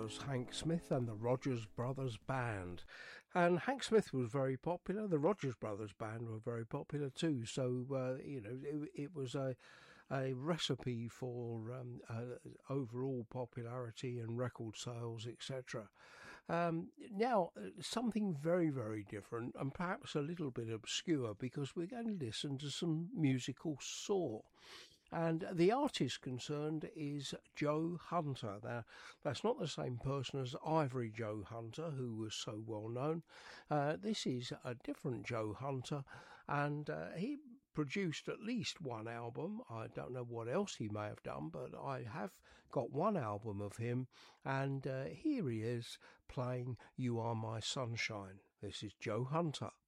was Hank Smith and the Rogers Brothers Band. And Hank Smith was very popular. The Rogers Brothers Band were very popular too. So, it was a recipe for overall popularity and record sales, etc. Now, something very, very different and perhaps a little bit obscure, because we're going to listen to some musical saw. And the artist concerned is Joe Hunter. Now, that's not the same person as Ivory Joe Hunter, who was so well known. This is a different Joe Hunter, and he produced at least one album. I don't know what else he may have done, but I have got one album of him, and here he is playing You Are My Sunshine. This is Joe Hunter.